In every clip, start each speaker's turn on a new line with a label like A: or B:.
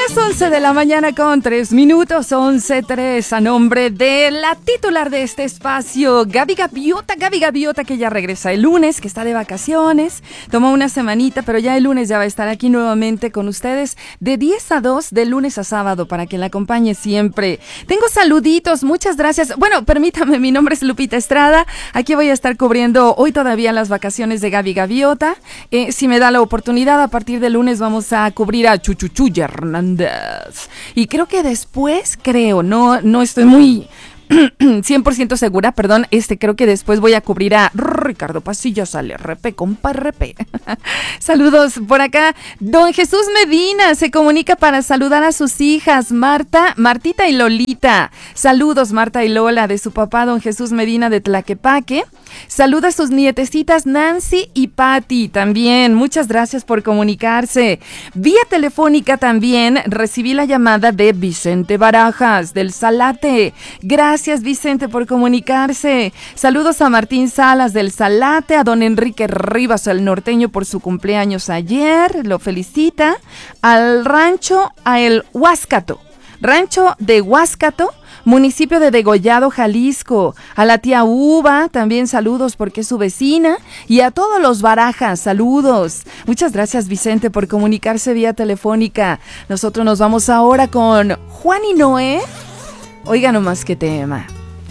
A: Las 11 de la mañana con 3 minutos, 11:03, a nombre de la titular de este espacio, Gaby Gaviota, que ya regresa el lunes, que está de vacaciones, tomó una semanita, pero ya el lunes ya va a estar aquí nuevamente con ustedes de 10 a 2, de lunes a sábado, para que la acompañe siempre. Tengo saluditos, muchas gracias. Bueno, permítame, mi nombre es Lupita Estrada, aquí voy a estar cubriendo hoy todavía las vacaciones de Gaby Gaviota. Si me da la oportunidad, a partir del lunes vamos a cubrir a Chuchuchuya Hernández. Y creo que después, no estoy muy 100% segura, perdón, creo que después voy a cubrir a Ricardo Pasillas al RP, compa RP. Saludos por acá. Don Jesús Medina se comunica para saludar a sus hijas, Martita y Lolita. Saludos, Marta y Lola, de su papá, don Jesús Medina de Tlaquepaque. Saluda a sus nietecitas Nancy y Patti también. Muchas gracias por comunicarse. Vía telefónica también recibí la llamada de Vicente Barajas del Salate. Gracias, Vicente, por comunicarse. Saludos a Martín Salas del Salate, a don Enrique Rivas, el norteño, por su cumpleaños ayer. Lo felicita. Al rancho, a el Huáscato. Rancho de Huáscato, municipio de Degollado, Jalisco. A la tía Uva, también saludos porque es su vecina. Y a todos los Barajas, saludos. Muchas gracias, Vicente, por comunicarse vía telefónica. Nosotros nos vamos ahora con Juan y Noé. Oiga nomás qué tema.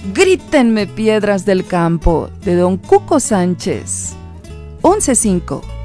A: Grítenme piedras del campo, de don Cuco Sánchez. 11:05.